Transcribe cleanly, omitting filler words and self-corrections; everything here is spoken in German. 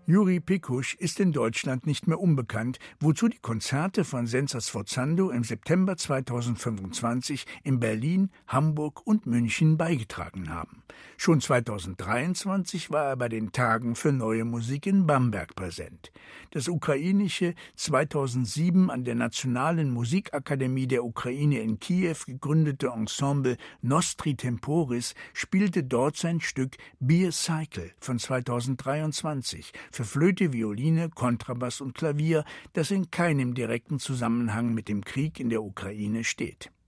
Juri Pikusch ist in Deutschland nicht mehr unbekannt, wozu die Konzerte von Senza Sforzando im September 2025 in Berlin, Hamburg und München beigetragen haben. Schon 2023 war er bei den Tagen für neue Musik in Bamberg präsent. Das ukrainische, 2007 an der Nationalen Musikakademie der Ukraine in Kiew gegründete Ensemble Nostri Temporis spielte dort sein Stück Beer Cycle von 2023 für Flöte, Violine, Kontrabass und Klavier, das in keinem direkten Zusammenhang mit dem Krieg in der Ukraine steht.